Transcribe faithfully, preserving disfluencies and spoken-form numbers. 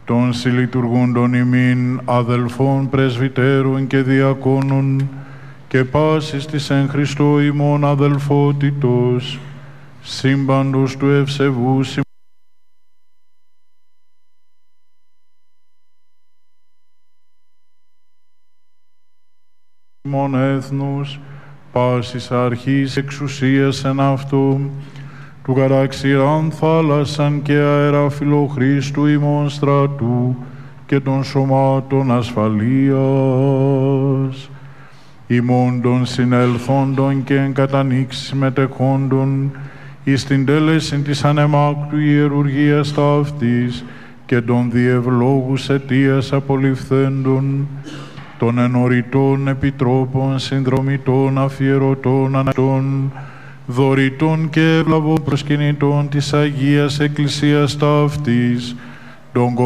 των συλλειτουργούντων ημίν αδελφών πρεσβυτέρων και διακόνων και πάσης της εν Χριστώ ημών αδελφότητος, σύμπαντος του ευσεβού ημών έθνους, πάσης αρχής εξουσίας εν αυτό, του γαραξιράν θάλασσαν και αέρα φιλοχρίστου ημών στρατού και των σωμάτων ασφαλείας, ημών των συνελθόντων και εν κατανοίξεις μετεχόντων, εις την τέλεση της ανεμάκτου ιερουργίας ταύτης και των διευλόγους αιτίας απολυφθέντων, των ενωρητών επιτρόπων, συνδρομητών, αφιερωτών, ανατών, δωρητών και ευλαβών προσκυνητών της Αγίας Εκκλησίας ταύτης, των